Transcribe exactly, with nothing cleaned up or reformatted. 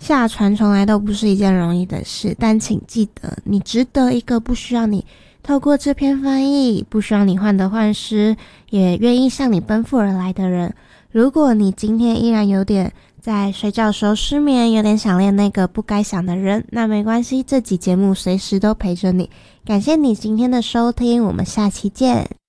下船从来都不是一件容易的事，但请记得，你值得一个不需要你透过这篇翻译，不需要你患得患失，也愿意向你奔赴而来的人。如果你今天依然有点在睡觉时候失眠，有点想念那个不该想的人，那没关系，这集节目随时都陪着你。感谢你今天的收听，我们下期见。